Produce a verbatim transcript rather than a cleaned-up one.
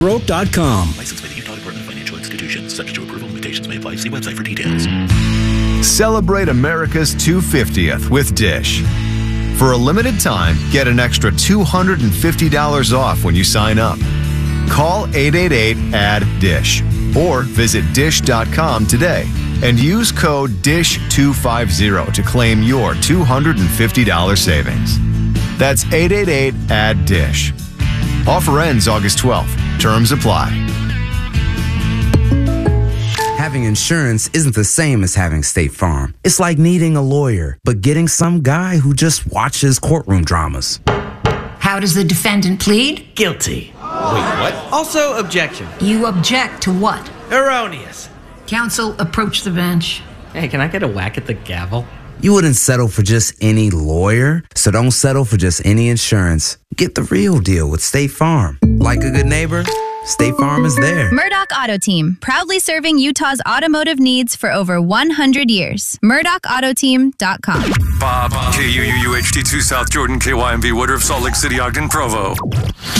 broke dot com. Licensed by the Utah Department of Financial Institutions. Subject to approval. Limitations may apply. See website for details. Celebrate America's two hundred fiftieth with Dish. For a limited time, get an extra two hundred fifty dollars off when you sign up. Call eight eight eight, A D D I S H or visit dish dot com today and use code D I S H two fifty to claim your two hundred fifty dollars savings. That's eight eight eight, A D D I S H. Offer ends August twelfth. Terms apply. Having insurance isn't the same as having State Farm. It's like needing a lawyer, but getting some guy who just watches courtroom dramas. How does the defendant plead? Guilty. Wait, what? Also, objection. You object to what? Erroneous. Counsel, approach the bench. Hey, can I get a whack at the gavel? You wouldn't settle for just any lawyer, so don't settle for just any insurance. Get the real deal with State Farm. Like a good neighbor, State Farm is there. Murdoch Auto Team, proudly serving Utah's automotive needs for over one hundred years. Murdoch Auto Team dot com. Bob, K U U U H D two South Jordan, K Y M B Woodruff, Salt Lake City, Ogden, Provo.